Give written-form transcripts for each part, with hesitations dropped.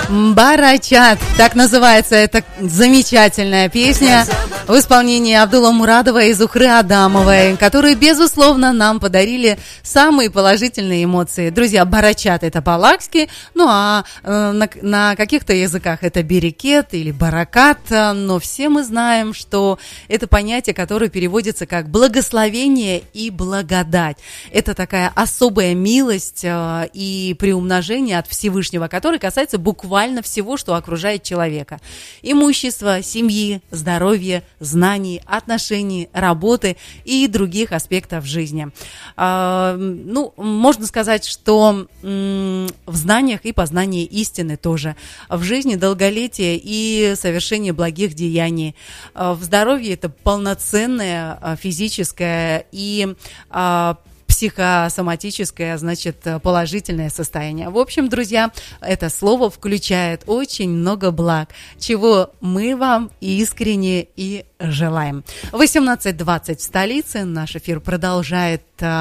Барачат, так называется эта замечательная песня в исполнении Абдулла Мурадова и Зухры Адамовой, которые, безусловно, нам подарили самые положительные эмоции. Друзья, барачат — это по-лакски, ну а на каких-то языках это берекет или баракат, но все мы знаем, что это понятие, которое переводится как благословение и благодать. Это такая особая милость и приумножение от Всевышнего, которое касается буквально всего, что окружает человека. Имущество, семьи, здоровья, знаний, отношений, работы и других аспектов жизни. Ну, можно сказать, что в знаниях и познании истины тоже. В жизни долголетие и совершение благих деяний. В здоровье это полноценное физическое и психосоматическое, значит, положительное состояние. В общем, друзья, это слово включает очень много благ, чего мы вам искренне и желаем. 18:20 в столице. Наш эфир продолжает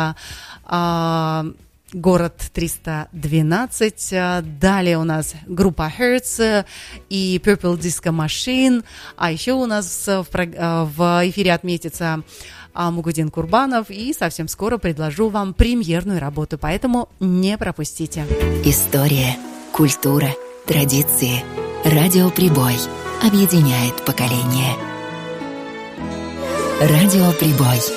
город 312. Далее у нас группа Hertz и Purple Disco Machine. А еще у нас в эфире отметится Мугудин Курбанов. И совсем скоро предложу вам премьерную работу, поэтому не пропустите. История, культура, традиции. Радио Прибой объединяет поколения. Радио Прибой.